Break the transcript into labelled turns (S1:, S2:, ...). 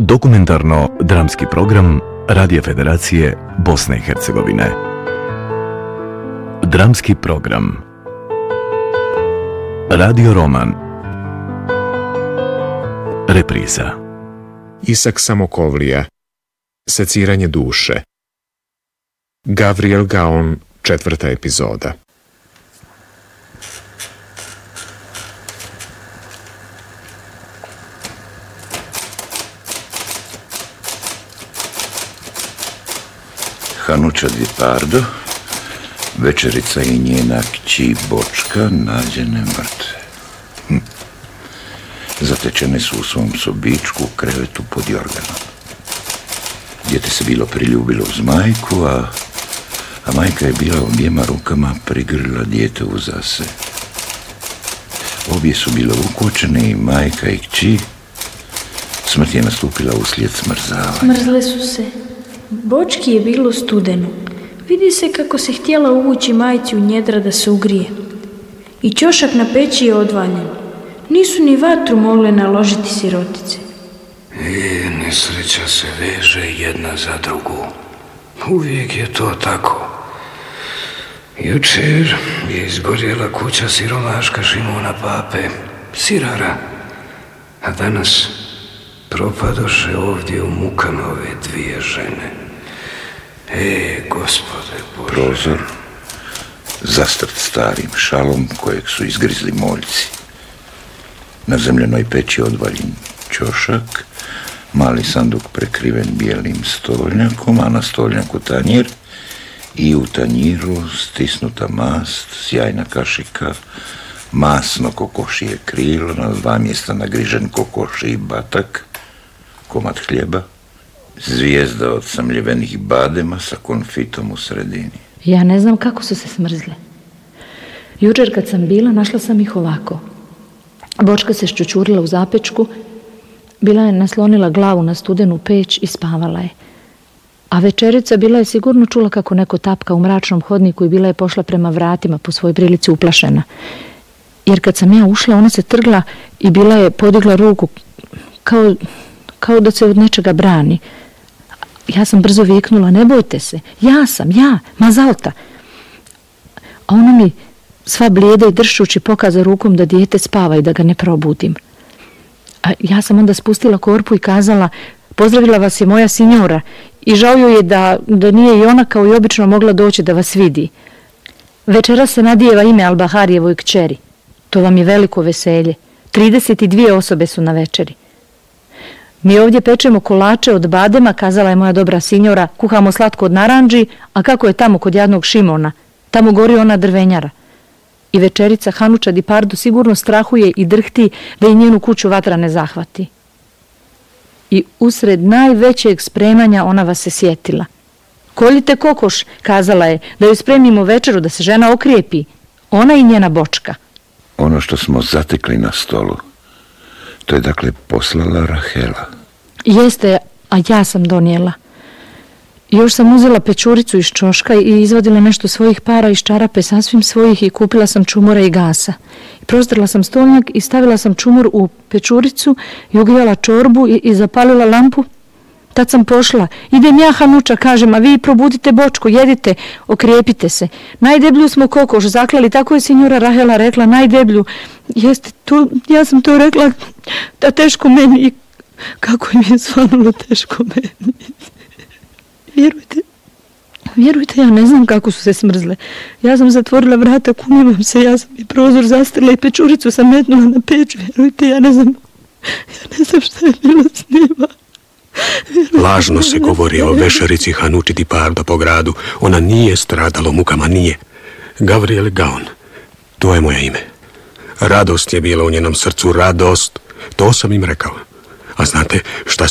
S1: Dokumentarno-dramski program Radio Federacije Bosne i Hercegovine. Dramski program Radio Roman. Repriza.
S2: Isak Samokovlija. Seciranje duše. Gavriel Gaon, 4. epizoda.
S3: Hanuča Di Pardo, večerica i njena kći Bočka nađene mrtve. Zatečene su u svom sobičku u krevetu pod jorganom. Dijete se bilo priljubilo uz majku, a majka je bila objema rukama prigrlila dijete uza se. Obje su bile ukočene i majka i kći. Smrt je nastupila uslijed smrzavanja.
S4: Smrzle su se. Bočki je bilo studeno. Vidi se kako se htjela uvući majci u njedra da se ugrije. I ćošak na peći je odvaljen. Nisu ni vatru mogle naložiti sirotice.
S5: Nesreća se veže jedna za drugu. Uvijek je to tako. Jučer je izgorjela kuća siromaška Šimona Pape, sirara, a danas propadoše ovdje u mukama ove dvije žene. Gospode Bože.
S3: Prozor zastrt starim šalom kojeg su izgrizli moljci. Na zemljenoj peći odvaljen ćošak, mali sanduk prekriven bijelim stolnjakom, a na stolnjaku tanjir i u tanjiru stisnuta mast, sjajna kašika, masno kokošije krilo, na dva mjesta nagrižen kokošiji batak, komad hljeba, zvijezda od samljevenih badema sa konfitom u sredini.
S6: Ja ne znam kako su se smrzle. Jučer kad sam bila, našla sam ih ovako. Bočka se ščučurila u zapečku, bila je naslonila glavu na studenu peć i spavala je. A večerica bila je sigurno čula kako neko tapka u mračnom hodniku i bila je pošla prema vratima po svojoj prilici uplašena. Jer kad sam ja ušla, ona se trgla i bila je podigla ruku kao da se od nečega brani. Ja sam brzo viknula, ne bojte se, ja, Mazalta. A ona mi sva blijeda i dršući pokaza rukom da dijete spava i da ga ne probudim. A ja sam onda spustila korpu i kazala, pozdravila vas je moja sinjora i žao joj je da nije i ona kao i obično mogla doći da vas vidi. Večera se nadijeva ime Albaharijevoj kćeri. To vam je veliko veselje. 32 osobe su na večeri. Mi ovdje pečemo kolače od badema, kazala je moja dobra sinjora, kuhamo slatko od naranđi, a kako je tamo kod jadnog Šimona? Tamo gori ona drvenjara. I večerica Hanuča Di Pardo sigurno strahuje i drhti da i njenu kuću vatra ne zahvati. I usred najvećeg spremanja ona vas se sjetila. Koljite kokoš, kazala je, da joj spremimo večeru, da se žena okrijepi. Ona i njena Bočka.
S3: Ono što smo zatekli na stolu, to je dakle poslala Rahela.
S6: Jeste, a ja sam donijela. Još sam uzela pečuricu iz ćoška i izvadila nešto svojih para iz čarape, sasvim svojih, i kupila sam čumora i gasa. I prostrla sam stolnjak i stavila sam čumor u pečuricu i ugrijala čorbu i zapalila lampu. Tad sam pošla. Idem ja, Hanuča, kažem, a vi probudite Bočku, jedite, okrijepite se. Najdeblju smo kokoš zaklali, tako je sinjora Rahela rekla, najdeblju. Jeste, ja sam to rekla, da teško meni, kako mi je svanulo teško meni. Vjerujte, ja ne znam kako su se smrzle. Ja sam zatvorila vrata, kunimam se, ja sam i prozor zastrila i pečuricu sam metnula na peć. Vjerujte, ja ne znam šta je bilo s njima.
S5: Lažno se govori o vešerici Hanuči Di Pardo po gradu. Ona nije stradala u mukama, nije. Gavriel Gaon, to je moje ime. Radost je bila u njenom srcu, radost. To sam im rekao. A znate šta